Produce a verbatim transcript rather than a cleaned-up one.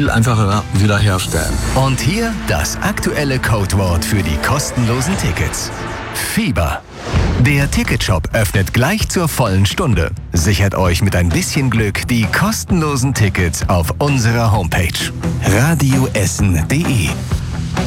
viel einfacher wiederherstellen. Und hier das aktuelle Codewort für die kostenlosen Tickets. Fieber. Der Ticketshop öffnet gleich zur vollen Stunde. Sichert euch mit ein bisschen Glück die kostenlosen Tickets auf unserer Homepage radioessen punkt de.